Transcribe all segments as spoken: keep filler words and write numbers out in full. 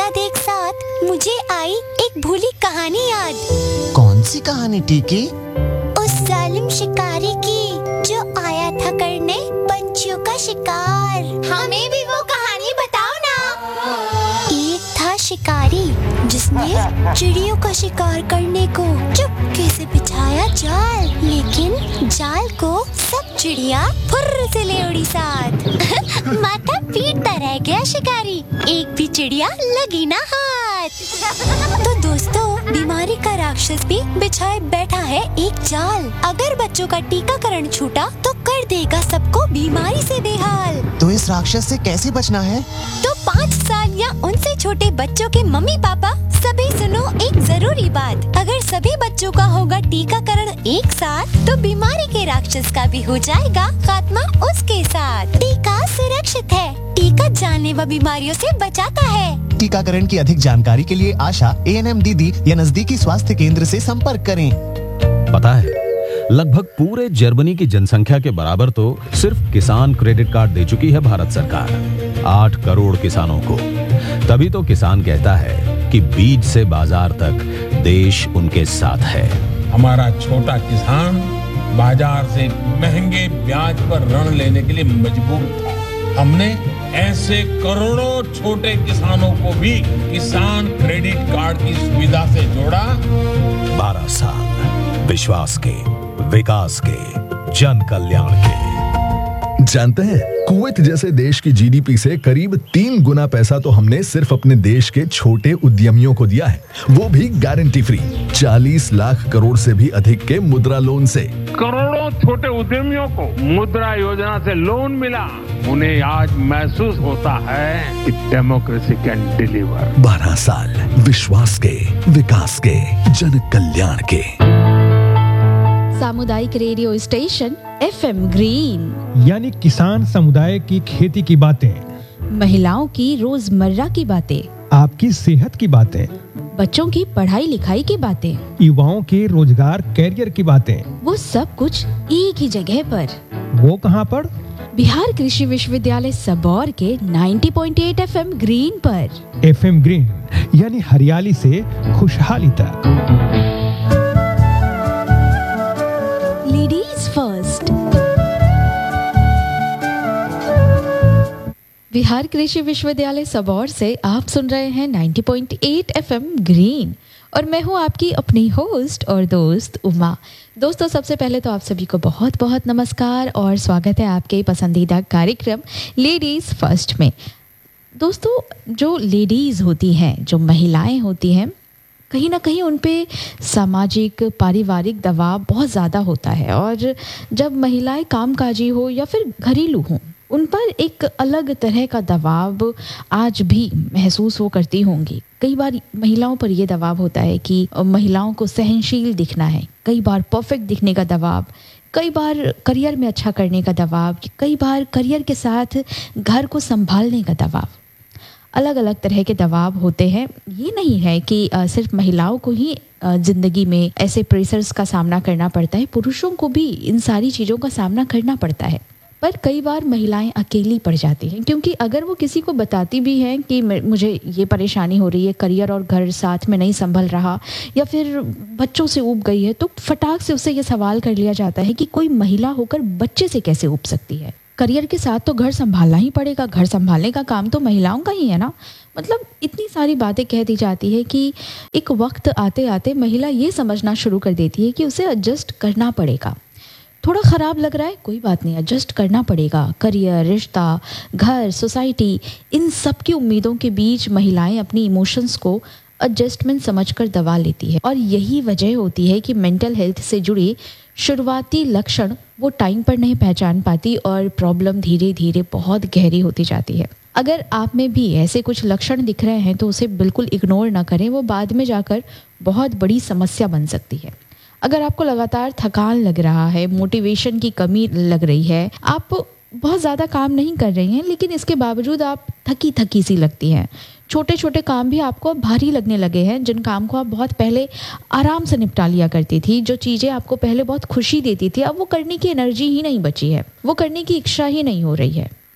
बाद एक साथ मुझे आई एक भूली कहानी याद। कौन सी कहानी टीकी? उस जालिम शिकारी की जो आया था करने बच्चों का शिकार। हमें भी वो कहानी बताओ ना। एक था शिकारी जिसने चिड़ियों का शिकार करने को चुपके से बिछाया जाल, लेकिन जाल को सब चिड़िया फुर्र से ले उड़ी साथ। माथा पीटता रह गया शिकारी, एक भी चिड़िया लगी ना हाथ। तो दोस्तों, बीमारी का राक्षस भी बिछाए बैठा है एक जाल। अगर बच्चों का टीकाकरण छूटा तो कर देगा सबको बीमारी से बेहाल। तो इस राक्षस से कैसे बचना है? तो पाँच साल या उनसे छोटे बच्चों के मम्मी पापा सभी सुनो एक जरूरी बात। अगर सभी बच्चों का होगा टीकाकरण एक साथ तो बीमारी के राक्षस का भी हो जाएगा खात्मा उसके साथ। टीका सुरक्षित है, टीका जानलेवा बीमारियों से बचाता है। टीकाकरण की अधिक जानकारी के लिए आशा, ए एन एम दीदी या नजदीकी स्वास्थ्य केंद्र से संपर्क करें। पता है, लगभग पूरे जर्मनी की जनसंख्या के बराबर तो सिर्फ किसान क्रेडिट कार्ड दे चुकी है भारत सरकार, आठ करोड़ किसानों को। तभी तो किसान कहता है कि बीज से बाजार तक देश उनके साथ है। हमारा छोटा किसान बाजार से महंगे ब्याज पर ऋण लेने के लिए मजबूर था। हमने ऐसे करोड़ों छोटे किसानों को भी किसान क्रेडिट कार्ड की सुविधा से जोड़ा। बारह साल विश्वास के, विकास के, जन कल्याण के। जानते हैं, कुवैत जैसे देश की जी डी पी से करीब तीन गुना पैसा तो हमने सिर्फ अपने देश के छोटे उद्यमियों को दिया है, वो भी गारंटी फ्री। चालीस लाख करोड़ से भी अधिक के मुद्रा लोन से। करोड़ों छोटे उद्यमियों को मुद्रा योजना से लोन मिला। उन्हें आज महसूस होता है कि डेमोक्रेसी कैन डिलीवर। बारह साल विश्वास के, विकास के, जन कल्याण के। सामुदायिक radio station F M green, यानी किसान समुदाय की खेती की बातें, महिलाओं की रोजमर्रा की बातें, आपकी सेहत की बातें, बच्चों की पढ़ाई लिखाई की बातें, युवाओं के रोजगार कैरियर की बातें, वो सब कुछ एक ही जगह पर। वो कहाँ पर? बिहार कृषि विश्वविद्यालय सबौर के नब्बे पॉइंट आठ एफ एम ग्रीन पर। एफ एम ग्रीन यानी हरियाली से खुशहाली तक। Ladies first. बिहार कृषि विश्वविद्यालय सबौर से आप सुन रहे हैं नब्बे पॉइंट आठ एफ एम ग्रीन और मैं हूं आपकी अपनी होस्ट और दोस्त उमा। दोस्तों, सबसे पहले तो आप सभी को बहुत बहुत नमस्कार और स्वागत है आपके पसंदीदा कार्यक्रम लेडीज़ फर्स्ट में। दोस्तों, जो लेडीज़ होती हैं, जो महिलाएं होती हैं, कहीं ना कहीं उन पे सामाजिक पारिवारिक दबाव बहुत ज़्यादा होता है और जब महिलाएं कामकाजी हो या फिर घरेलू हों, उन पर एक अलग तरह का दबाव आज भी महसूस वो करती होंगी। कई बार महिलाओं पर ये दबाव होता है कि महिलाओं को सहनशील दिखना है, कई बार परफेक्ट दिखने का दबाव, कई बार करियर में अच्छा करने का दबाव, कई बार करियर के साथ घर को संभालने का दबाव। अलग अलग तरह के दबाव होते हैं। ये नहीं है कि आ, सिर्फ महिलाओं को ही ज़िंदगी में ऐसे प्रेशर्स का सामना करना पड़ता है, पुरुषों को भी इन सारी चीज़ों का सामना करना पड़ता है। पर कई बार महिलाएं अकेली पड़ जाती हैं, क्योंकि अगर वो किसी को बताती भी हैं कि मुझे ये परेशानी हो रही है, करियर और घर साथ में नहीं संभल रहा या फिर बच्चों से ऊब गई है, तो फटाक से उससे ये सवाल कर लिया जाता है कि कोई महिला होकर बच्चे से कैसे ऊब सकती है। करियर के साथ तो घर संभालना ही पड़ेगा, घर संभालने का काम तो महिलाओं का ही है ना। मतलब इतनी सारी बातें कह दी जाती है कि एक वक्त आते आते महिला ये समझना शुरू कर देती है कि उसे एडजस्ट करना पड़ेगा। थोड़ा ख़राब लग रहा है, कोई बात नहीं, एडजस्ट करना पड़ेगा। करियर, रिश्ता, घर, सोसाइटी, इन सब की उम्मीदों के बीच महिलाएं अपनी इमोशंस को एडजस्टमेंट समझकर दबा लेती है और यही वजह होती है कि मेंटल हेल्थ से जुड़ी शुरुआती लक्षण वो टाइम पर नहीं पहचान पाती और प्रॉब्लम धीरे धीरे बहुत गहरी होती जाती है। अगर आप में भी ऐसे कुछ लक्षण दिख रहे हैं तो उसे बिल्कुल इग्नोर ना करें, वो बाद में जाकर बहुत बड़ी समस्या बन सकती है। अगर आपको लगातार थकान लग रहा है, मोटिवेशन की कमी लग रही है, आप बहुत ज़्यादा काम नहीं कर रही हैं लेकिन इसके बावजूद आप थकी थकी सी लगती हैं, छोटे छोटे काम भी आपको भारी लगने लगे हैं, जिन काम को आप बहुत पहले आराम से निपटा लिया करती थी, जो चीज़ें आपको पहले बहुत खुशी देती थी, अब वो करने की एनर्जी ही नहीं बची है, वो करने की इच्छा ही नहीं हो रही है।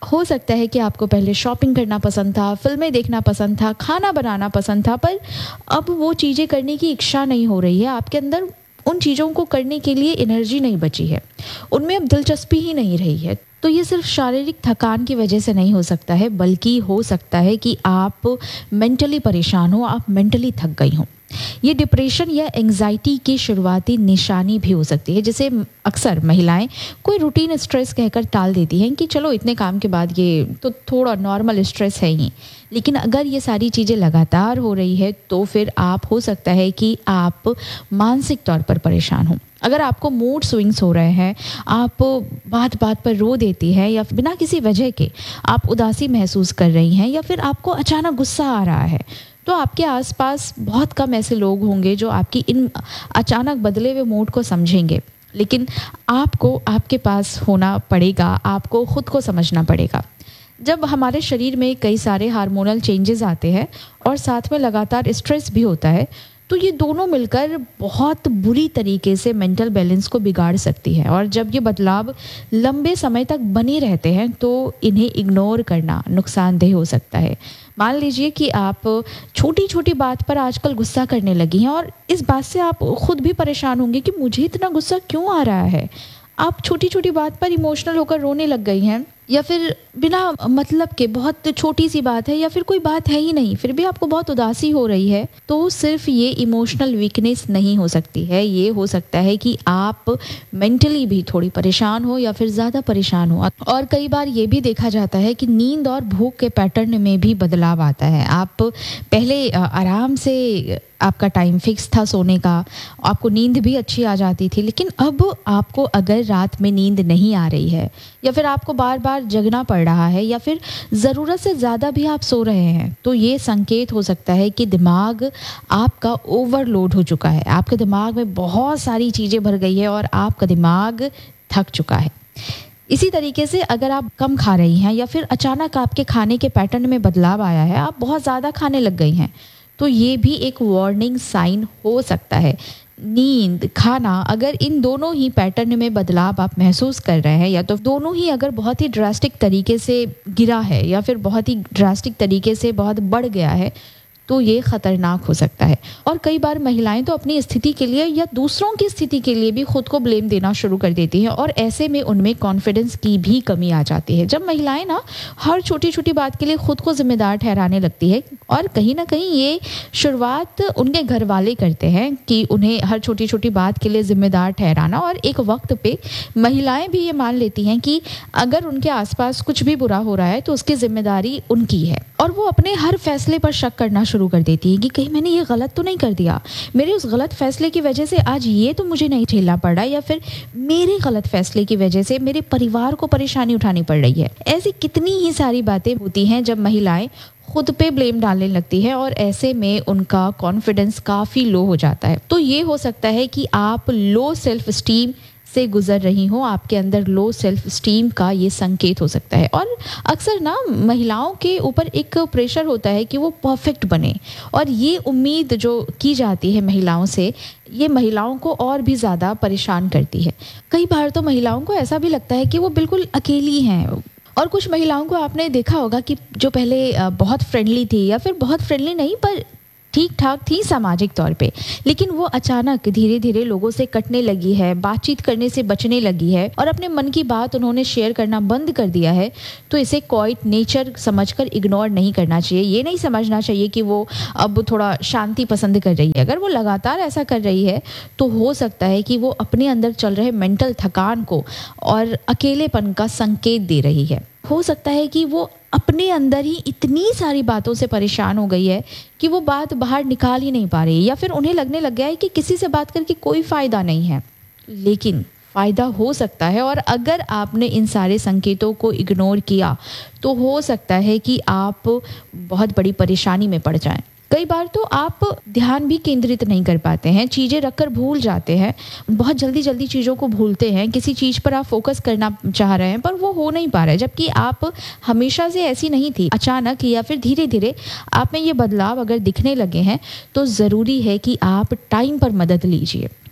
हो सकता है कि आपको पहले शॉपिंग करना पसंद था, फिल्में देखना पसंद था, खाना बनाना पसंद था, पर अब वो चीज़ें करने की इच्छा नहीं हो रही है। आपके अंदर उन चीज़ों को करने के लिए एनर्जी नहीं बची है, उनमें अब दिलचस्पी ही नहीं रही है। तो ये सिर्फ शारीरिक थकान की वजह से नहीं हो सकता है, बल्कि हो सकता है कि आप मेंटली परेशान हो, आप मेंटली थक गई हो। ये डिप्रेशन या एंजाइटी की शुरुआती निशानी भी हो सकती है, जिसे अक्सर महिलाएं कोई रूटीन स्ट्रेस कहकर टाल देती हैं कि चलो इतने काम के बाद ये तो थोड़ा नॉर्मल स्ट्रेस है ही। लेकिन अगर ये सारी चीज़ें लगातार हो रही है तो फिर आप हो सकता है कि आप मानसिक तौर पर परेशान हो। अगर आपको मूड स्विंग्स हो रहे हैं, आप बात बात पर रो देती है, या बिना किसी वजह के आप उदासी महसूस कर रही हैं, या फिर आपको अचानक गुस्सा आ रहा है, तो आपके आसपास बहुत कम ऐसे लोग होंगे जो आपकी इन अचानक बदले हुए मूड को समझेंगे। लेकिन आपको आपके पास होना पड़ेगा, आपको खुद को समझना पड़ेगा। जब हमारे शरीर में कई सारे हार्मोनल चेंजेस आते हैं और साथ में लगातार स्ट्रेस भी होता है, तो ये दोनों मिलकर बहुत बुरी तरीके से मेंटल बैलेंस को बिगाड़ सकती है। और जब ये बदलाव लंबे समय तक बने रहते हैं तो इन्हें इग्नोर करना नुकसानदेह हो सकता है। मान लीजिए कि आप छोटी छोटी बात पर आजकल गुस्सा करने लगी हैं और इस बात से आप खुद भी परेशान होंगे कि मुझे इतना गुस्सा क्यों आ रहा है। आप छोटी छोटी बात पर इमोशनल होकर रोने लग गई हैं, या फिर बिना मतलब के बहुत छोटी सी बात है या फिर कोई बात है ही नहीं, फिर भी आपको बहुत उदासी हो रही है, तो सिर्फ ये इमोशनल वीकनेस नहीं हो सकती है। ये हो सकता है कि आप मेंटली भी थोड़ी परेशान हो या फिर ज़्यादा परेशान हो। और कई बार ये भी देखा जाता है कि नींद और भूख के पैटर्न में भी बदलाव आता है। आप पहले आराम से आपका टाइम फिक्स था सोने का, आपको नींद भी अच्छी आ जाती थी, लेकिन अब आपको अगर रात में नींद नहीं आ रही है, या फिर आपको बार बार जगना पड़ रहा है, या फिर ज़रूरत से ज़्यादा भी आप सो रहे हैं, तो ये संकेत हो सकता है कि दिमाग आपका ओवरलोड हो चुका है। आपके दिमाग में बहुत सारी चीज़ें भर गई है और आपका दिमाग थक चुका है। इसी तरीके से अगर आप कम खा रही हैं, या फिर अचानक आपके खाने के पैटर्न में बदलाव आया है, आप बहुत ज़्यादा खाने लग गई हैं, तो ये भी एक वार्निंग साइन हो सकता है। नींद, खाना, अगर इन दोनों ही पैटर्न में बदलाव आप महसूस कर रहे हैं, या तो दोनों ही अगर बहुत ही ड्रास्टिक तरीके से गिरा है, या फिर बहुत ही ड्रास्टिक तरीके से बहुत बढ़ गया है, तो ये खतरनाक हो सकता है। और कई बार महिलाएं तो अपनी स्थिति के लिए या दूसरों की स्थिति के लिए भी खुद को ब्लेम देना शुरू कर देती हैं, और ऐसे में उनमें कॉन्फिडेंस की भी कमी आ जाती है। जब महिलाएं ना हर छोटी छोटी बात के लिए खुद को जिम्मेदार ठहराने लगती है, और कहीं ना कहीं ये शुरुआत उनके घर वाले करते हैं कि उन्हें हर छोटी छोटी बात के लिए जिम्मेदार ठहराना, और एक वक्त पे महिलाएं भी ये मान लेती हैं कि अगर उनके आसपास कुछ भी बुरा हो रहा है तो उसकी जिम्मेदारी उनकी है, और वो अपने हर फैसले पर शक करना शुरू कर देती है कि कहीं मैंने ये गलत तो नहीं कर दिया, मेरे उस गलत फैसले की वजह से आज ये तो मुझे नहीं झेलना पड़ रहा, या फिर मेरे गलत फैसले की वजह से मेरे परिवार को परेशानी उठानी पड़ रही है। ऐसी कितनी ही सारी बातें होती हैं जब महिलाएं खुद पे ब्लेम डालने लगती है, और ऐसे में उनका कॉन्फिडेंस काफ़ी लो हो जाता है। तो ये हो सकता है कि आप लो सेल्फ स्टीम से गुजर रही हो, आपके अंदर लो सेल्फ स्टीम का ये संकेत हो सकता है। और अक्सर ना महिलाओं के ऊपर एक प्रेशर होता है कि वो परफेक्ट बने, और ये उम्मीद जो की जाती है महिलाओं से, ये महिलाओं को और भी ज़्यादा परेशान करती है। कई बार तो महिलाओं को ऐसा भी लगता है कि वो बिल्कुल अकेली हैं। और कुछ महिलाओं को आपने देखा होगा कि जो पहले बहुत फ्रेंडली थी, या फिर बहुत फ्रेंडली नहीं पर ठीक ठाक थी सामाजिक तौर पे, लेकिन वो अचानक धीरे धीरे लोगों से कटने लगी है, बातचीत करने से बचने लगी है, और अपने मन की बात उन्होंने शेयर करना बंद कर दिया है। तो इसे क्वाइट नेचर समझकर इग्नोर नहीं करना चाहिए। ये नहीं समझना चाहिए कि वो अब थोड़ा शांति पसंद कर रही है। अगर वो लगातार ऐसा कर रही है तो हो सकता है कि वो अपने अंदर चल रहे मेंटल थकान को और अकेलेपन का संकेत दे रही है। हो सकता है कि वो अपने अंदर ही इतनी सारी बातों से परेशान हो गई है कि वो बात बाहर निकाल ही नहीं पा रही, या फिर उन्हें लगने लग गया है कि किसी से बात करके कोई फ़ायदा नहीं है। लेकिन फ़ायदा हो सकता है, और अगर आपने इन सारे संकेतों को इग्नोर किया तो हो सकता है कि आप बहुत बड़ी परेशानी में पड़ जाएं। कई बार तो आप ध्यान भी केंद्रित नहीं कर पाते हैं, चीज़ें रखकर भूल जाते हैं, बहुत जल्दी जल्दी चीज़ों को भूलते हैं। किसी चीज़ पर आप फोकस करना चाह रहे हैं पर वो हो नहीं पा रहा है, जबकि आप हमेशा से ऐसी नहीं थी। अचानक या फिर धीरे धीरे आप में ये बदलाव अगर दिखने लगे हैं तो ज़रूरी है कि आप टाइम पर मदद लीजिए।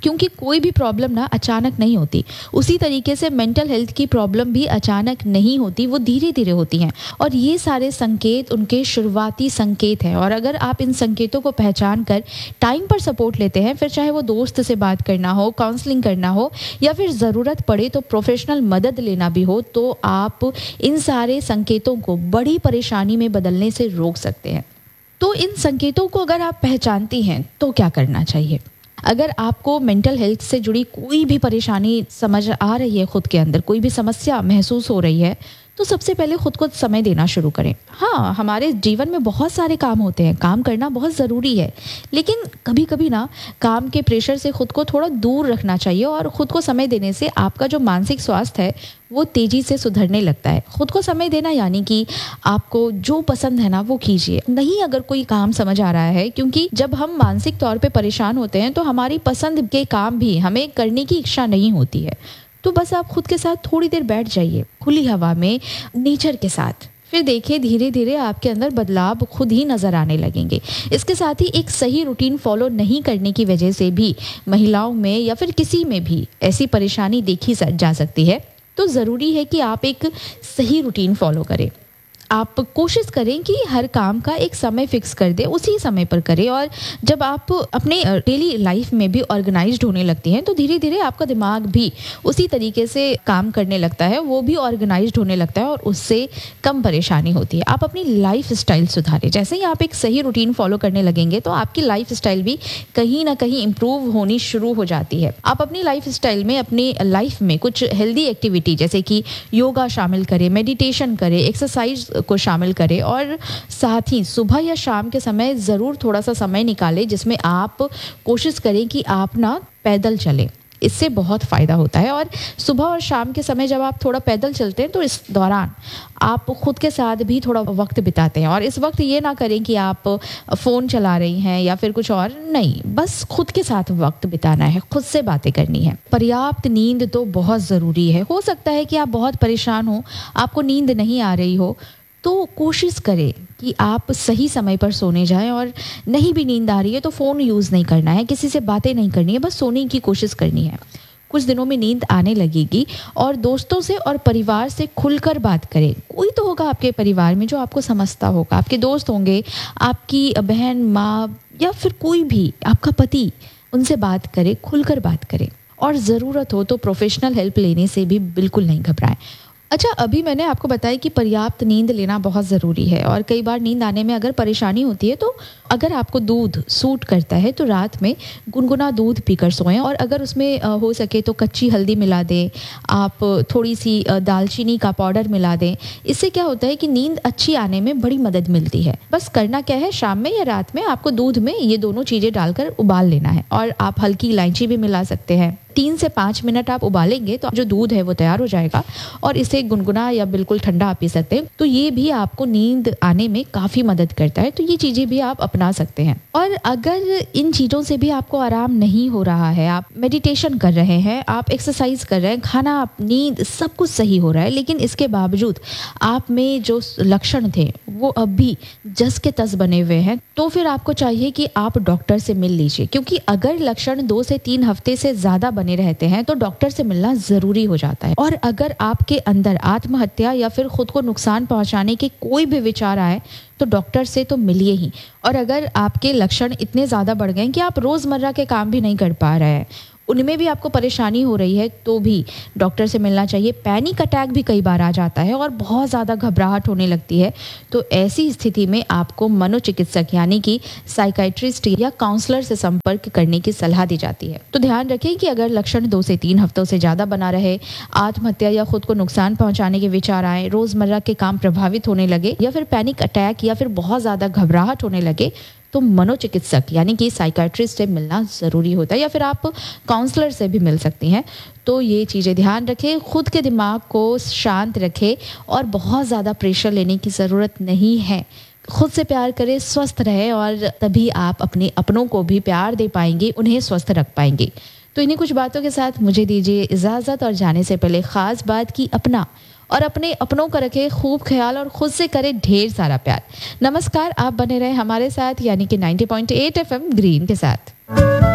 क्योंकि कोई भी प्रॉब्लम ना अचानक नहीं होती। उसी तरीके से मेंटल हेल्थ की प्रॉब्लम भी अचानक नहीं होती, वो धीरे धीरे होती हैं। और ये सारे संकेत उनके शुरुआती संकेत हैं, और अगर आप इन संकेतों को पहचान कर टाइम पर सपोर्ट लेते हैं, फिर चाहे वो दोस्त से बात करना हो, काउंसलिंग करना हो, या फिर ज़रूरत पड़े तो प्रोफेशनल मदद लेना भी हो, तो आप इन सारे संकेतों को बड़ी परेशानी में बदलने से रोक सकते हैं। तो इन संकेतों को अगर आप पहचानती हैं तो क्या करना चाहिए? अगर आपको मेंटल हेल्थ से जुड़ी कोई भी परेशानी समझ आ रही है, खुद के अंदर कोई भी समस्या महसूस हो रही है, तो सबसे पहले खुद को समय देना शुरू करें। हाँ, हमारे जीवन में बहुत सारे काम होते हैं, काम करना बहुत ज़रूरी है, लेकिन कभी कभी ना काम के प्रेशर से खुद को थोड़ा दूर रखना चाहिए, और खुद को समय देने से आपका जो मानसिक स्वास्थ्य है वो तेज़ी से सुधरने लगता है। खुद को समय देना यानी कि आपको जो पसंद है ना वो कीजिए। नहीं अगर कोई काम समझ आ रहा है, क्योंकि जब हम मानसिक तौर पे परेशान होते हैं तो हमारी पसंद के काम भी हमें करने की इच्छा नहीं होती है। तो बस आप खुद के साथ थोड़ी देर बैठ जाइए, खुली हवा में, नेचर के साथ। फिर देखिए धीरे धीरे आपके अंदर बदलाव खुद ही नज़र आने लगेंगे। इसके साथ ही एक सही रूटीन फॉलो नहीं करने की वजह से भी महिलाओं में या फिर किसी में भी ऐसी परेशानी देखी जा सकती है। तो ज़रूरी है कि आप एक सही रूटीन फॉलो करें। आप कोशिश करें कि हर काम का एक समय फिक्स कर दें, उसी समय पर करें। और जब आप अपने डेली लाइफ में भी ऑर्गेनाइज्ड होने लगती हैं तो धीरे धीरे आपका दिमाग भी उसी तरीके से काम करने लगता है, वो भी ऑर्गेनाइज्ड होने लगता है और उससे कम परेशानी होती है। आप अपनी लाइफ स्टाइल सुधारें। जैसे ही आप एक सही रूटीन फॉलो करने लगेंगे तो आपकी लाइफ स्टाइल भी कहीं ना कहीं इम्प्रूव होनी शुरू हो जाती है। आप अपनी लाइफ स्टाइल में, अपनी लाइफ में कुछ हेल्दी एक्टिविटी जैसे कि योगा शामिल करें, मेडिटेशन करें, एक्सरसाइज को शामिल करें, और साथ ही सुबह या शाम के समय ज़रूर थोड़ा सा समय निकालें जिसमें आप कोशिश करें कि आप ना पैदल चलें। इससे बहुत फ़ायदा होता है। और सुबह और शाम के समय जब आप थोड़ा पैदल चलते हैं तो इस दौरान आप खुद के साथ भी थोड़ा वक्त बिताते हैं। और इस वक्त ये ना करें कि आप फ़ोन चला रही हैं या फिर कुछ और, नहीं, बस खुद के साथ वक्त बिताना है, खुद से बातें करनी है। पर्याप्त नींद तो बहुत ज़रूरी है। हो सकता है कि आप बहुत परेशान हो, आपको नींद नहीं आ रही हो, तो कोशिश करें कि आप सही समय पर सोने जाएं। और नहीं भी नींद आ रही है तो फ़ोन यूज़ नहीं करना है, किसी से बातें नहीं करनी है, बस सोने की कोशिश करनी है। कुछ दिनों में नींद आने लगेगी। और दोस्तों से और परिवार से खुलकर बात करें। कोई तो होगा आपके परिवार में जो आपको समझता होगा, आपके दोस्त होंगे, आपकी बहन, माँ, या फिर कोई भी, आपका पति, उनसे बात करें, खुलकर बात करें। और ज़रूरत हो तो प्रोफेशनल हेल्प लेने से भी बिल्कुल नहीं घबराएं। अच्छा, अभी मैंने आपको बताया कि पर्याप्त नींद लेना बहुत ज़रूरी है। और कई बार नींद आने में अगर परेशानी होती है तो अगर आपको दूध सूट करता है तो रात में गुनगुना दूध पीकर सोएं। और अगर उसमें हो सके तो कच्ची हल्दी मिला दें, आप थोड़ी सी दालचीनी का पाउडर मिला दें। इससे क्या होता है कि नींद अच्छी आने में बड़ी मदद मिलती है। बस करना क्या है, शाम में या रात में आपको दूध में ये दोनों चीज़ें डालकर उबाल लेना है। और आप हल्की इलायची भी मिला सकते हैं। तीन से पाँच मिनट आप उबालेंगे तो जो दूध है वो तैयार हो जाएगा, और इसे गुनगुना या बिल्कुल ठंडा आप पी सकते हैं। तो ये भी आपको नींद आने में काफ़ी मदद करता है। तो ये चीज़ें भी आप अपना सकते हैं। और अगर इन चीज़ों से भी आपको आराम नहीं हो रहा है, आप मेडिटेशन कर रहे हैं, आप एक्सरसाइज कर रहे हैं, खाना, नींद, सब कुछ सही हो रहा है, लेकिन इसके बावजूद आप में जो लक्षण थे वो अब भी जस के तस बने हुए हैं, तो फिर आपको चाहिए कि आप डॉक्टर से मिल लीजिए। क्योंकि अगर लक्षण दो से तीन हफ्ते से ज़्यादा बने रहते हैं तो डॉक्टर से मिलना ज़रूरी हो जाता है। और अगर आपके अंदर आत्महत्या या फिर खुद को नुकसान पहुंचाने के कोई भी विचार आए तो डॉक्टर से तो मिलिए ही। और अगर आपके लक्षण इतने ज़्यादा बढ़ गए कि आप रोज़मर्रा के काम भी नहीं कर पा रहे हैं, उनमें भी आपको परेशानी हो रही है, तो भी डॉक्टर से मिलना चाहिए। पैनिक अटैक भी कई बार आ जाता है और बहुत ज़्यादा घबराहट होने लगती है। तो ऐसी स्थिति में आपको मनोचिकित्सक यानी कि साइकाइट्रिस्ट या काउंसलर से संपर्क करने की सलाह दी जाती है। तो ध्यान रखें कि अगर लक्षण दो से तीन हफ्तों से ज़्यादा बना रहे, आत्महत्या या खुद को नुकसान पहुंचाने के विचार आए, रोज़मर्रा के काम प्रभावित होने लगे, या फिर पैनिक अटैक या फिर बहुत ज़्यादा घबराहट होने लगे, तो मनोचिकित्सक यानी कि साइकाइट्रिस्ट से मिलना ज़रूरी होता है। या फिर आप काउंसलर से भी मिल सकती हैं। तो ये चीज़ें ध्यान रखें, खुद के दिमाग को शांत रखें और बहुत ज़्यादा प्रेशर लेने की ज़रूरत नहीं है। खुद से प्यार करें, स्वस्थ रहें, और तभी आप अपने अपनों को भी प्यार दे पाएंगे, उन्हें स्वस्थ रख पाएंगे। तो इन्हीं कुछ बातों के साथ मुझे दीजिए इजाज़त, और जाने से पहले ख़ास बात की अपना और अपने अपनों का रखें खूब ख्याल और खुद से करें ढेर सारा प्यार। नमस्कार, आप बने रहे हमारे साथ यानी कि ninety point eight F M green के साथ।